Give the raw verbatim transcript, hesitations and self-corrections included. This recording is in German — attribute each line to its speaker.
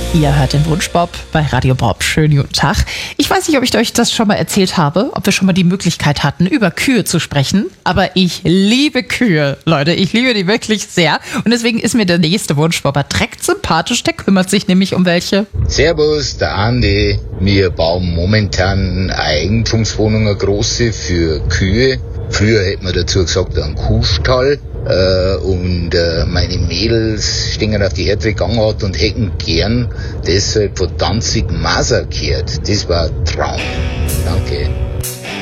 Speaker 1: Ihr hört den Wunschbob bei Radio Bob. Schönen guten Tag. Ich weiß nicht, ob ich euch das schon mal erzählt habe, ob wir schon mal die Möglichkeit hatten, über Kühe zu sprechen. Aber ich liebe Kühe, Leute. Ich liebe die wirklich sehr. Und deswegen ist mir der nächste Wunschbobber direkt sympathisch. Der kümmert sich nämlich um welche.
Speaker 2: Servus, der Andi. Wir bauen momentan eine Eigentumswohnung, eine große, für Kühe. Früher hätte man dazu gesagt, einen Kuhstall. Äh, und äh, meine Mädels stehen auf die härtere Gangart und hätten gern deshalb von Danzig Maser gehört. Das war ein Traum. Danke.